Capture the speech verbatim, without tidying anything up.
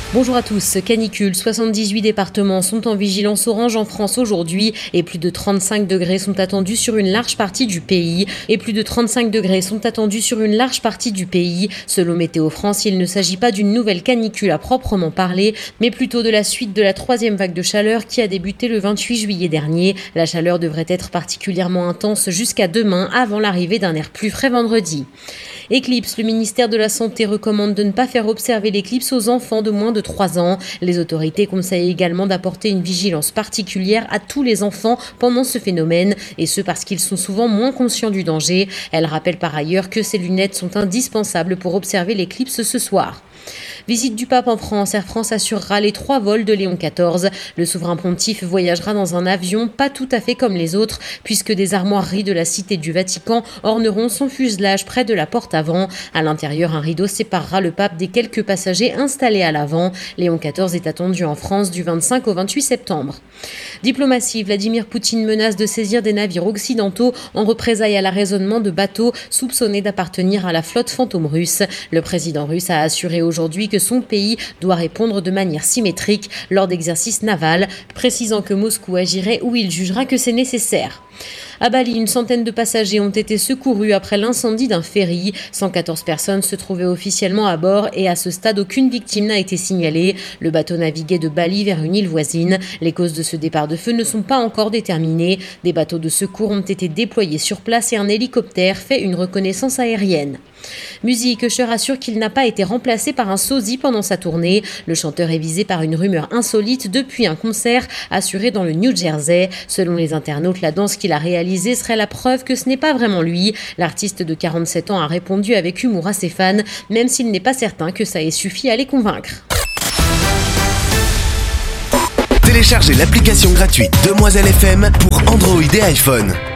Bonjour à tous, canicule, soixante-dix-huit départements sont en vigilance orange en France aujourd'hui et plus de trente-cinq degrés sont attendus sur une large partie du pays. Et plus de trente-cinq degrés sont attendus sur une large partie du pays. Selon Météo France, il ne s'agit pas d'une nouvelle canicule à proprement parler, mais plutôt de la suite de la troisième vague de chaleur qui a débuté le vingt-huit juillet dernier. La chaleur devrait être particulièrement intense jusqu'à demain avant l'arrivée d'un air plus frais vendredi. Éclipse, le ministère de la Santé recommande de ne pas faire observer l'éclipse aux enfants de moins de trois ans. Les autorités conseillent également d'apporter une vigilance particulière à tous les enfants pendant ce phénomène, et ce parce qu'ils sont souvent moins conscients du danger. Elle rappelle par ailleurs que ces lunettes sont indispensables pour observer l'éclipse ce soir. Visite du pape en France, Air France assurera les trois vols de Léon quatorze. Le souverain pontife voyagera dans un avion pas tout à fait comme les autres, puisque des armoiries de la Cité du Vatican orneront son fuselage près de la porte avant. À l'intérieur, un rideau séparera le pape des quelques passagers installés à l'avant. Léon quatorze est attendu en France du vingt-cinq au vingt-huit septembre. Diplomatie, Vladimir Poutine menace de saisir des navires occidentaux en représailles à l'arraisonnement de bateaux soupçonnés d'appartenir à la flotte fantôme russe. Le président russe a assuré aujourd'hui que son pays doit répondre de manière symétrique lors d'exercices navals, précisant que Moscou agirait où il jugera que c'est nécessaire. À Bali, une centaine de passagers ont été secourus après l'incendie d'un ferry. cent quatorze personnes se trouvaient officiellement à bord et à ce stade, aucune victime n'a été signalée. Le bateau naviguait de Bali vers une île voisine. Les causes de ce départ de feu ne sont pas encore déterminées. Des bateaux de secours ont été déployés sur place et un hélicoptère fait une reconnaissance aérienne. Musique, Usher assure qu'il n'a pas été remplacé par un sosie pendant sa tournée. Le chanteur est visé par une rumeur insolite depuis un concert assuré dans le New Jersey. Selon les internautes, la danse qu'il a réalisée serait la preuve que ce n'est pas vraiment lui. L'artiste de quarante-sept ans a répondu avec humour à ses fans, même s'il n'est pas certain que ça ait suffi à les convaincre. Téléchargez l'application gratuite Demoiselle F M pour Android et iPhone.